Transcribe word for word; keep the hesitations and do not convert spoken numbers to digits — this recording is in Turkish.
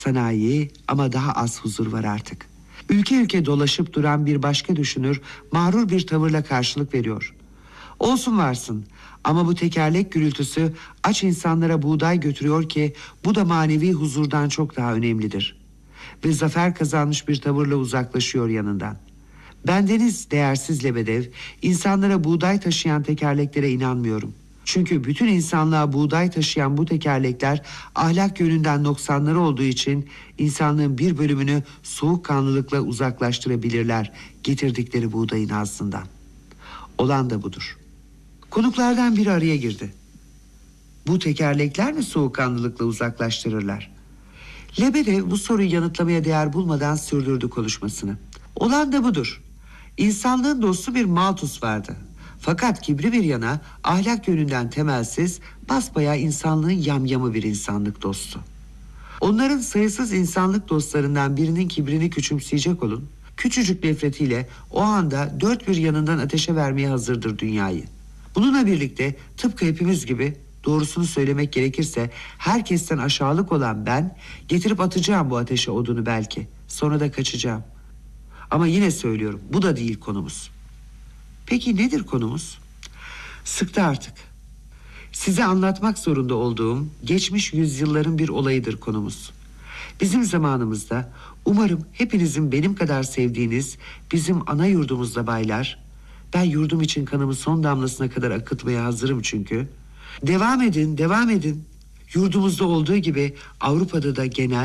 sanayi ama daha az huzur var artık. Ülke ülke dolaşıp duran bir başka düşünür mağrur bir tavırla karşılık veriyor. Olsun varsın ama bu tekerlek gürültüsü aç insanlara buğday götürüyor ki bu da manevi huzurdan çok daha önemlidir. Ve zafer kazanmış bir tavırla uzaklaşıyor yanından. Bendeniz değersiz Lebedev, insanlara buğday taşıyan tekerleklere inanmıyorum. Çünkü bütün insanlığa buğday taşıyan bu tekerlekler ahlak yönünden noksanları olduğu için insanlığın bir bölümünü soğukkanlılıkla uzaklaştırabilirler getirdikleri buğdayın ağzından. Olan da budur. Konuklardan biri araya girdi. Bu tekerlekler mi soğukkanlılıkla uzaklaştırırlar? Lebedev bu soruyu yanıtlamaya değer bulmadan sürdürdü konuşmasını. Olan da budur. İnsanlığın dostu bir Malthus vardı. Fakat kibri bir yana ahlak yönünden temelsiz, basbayağı insanlığın yamyamı bir insanlık dostu. Onların sayısız insanlık dostlarından birinin kibrini küçümseyecek olun, küçücük nefretiyle o anda dört bir yanından ateşe vermeye hazırdır dünyayı. Bununla birlikte tıpkı hepimiz gibi, doğrusunu söylemek gerekirse herkesten aşağılık olan ben getirip atacağım bu ateşe odunu belki. Sonra da kaçacağım. Ama yine söylüyorum, bu da değil konumuz. Peki nedir konumuz? Sıktı artık. Size anlatmak zorunda olduğum geçmiş yüzyılların bir olayıdır konumuz. Bizim zamanımızda umarım hepinizin benim kadar sevdiğiniz bizim ana yurdumuzda baylar, ben yurdum için kanımı son damlasına kadar akıtmaya hazırım çünkü. Devam edin, devam edin. Yurdumuzda olduğu gibi Avrupa'da da genel